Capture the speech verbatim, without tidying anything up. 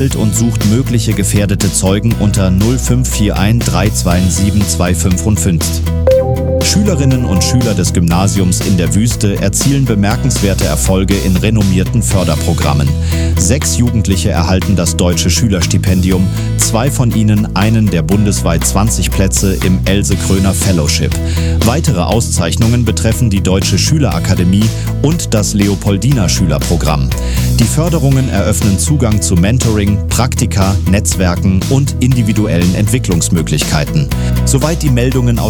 und sucht mögliche gefährdete Zeugen unter null fünf vier eins drei zwei sieben zwei fünf fünf. Schülerinnen und Schüler des Gymnasiums in der Wüste erzielen bemerkenswerte Erfolge in renommierten Förderprogrammen. Sechs Jugendliche erhalten das Deutsche Schülerstipendium, zwei von ihnen einen der bundesweit zwanzig Plätze im Else Kröner Fellowship. Weitere Auszeichnungen betreffen die Deutsche Schülerakademie und das Leopoldiner Schülerprogramm. Die Förderungen eröffnen Zugang zu Mentoring, Praktika, Netzwerken und individuellen Entwicklungsmöglichkeiten. Soweit die Meldungen aus